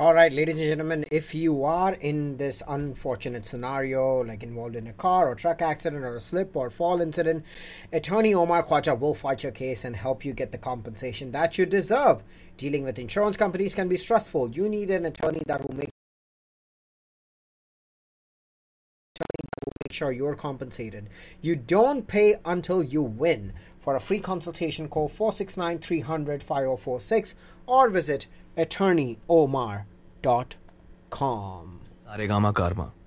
All right, ladies and gentlemen, if you are in this unfortunate scenario, like involved in a car or truck accident or a slip or fall incident, attorney Omar Khwaja will fight your case and help you get the compensation that you deserve. Dealing with insurance companies can be stressful. You need an attorney that will make sure you're compensated. You don't pay until you win. For a free consultation, call 469-300-5046 or visit attorneyomar.com. Saregama Karma.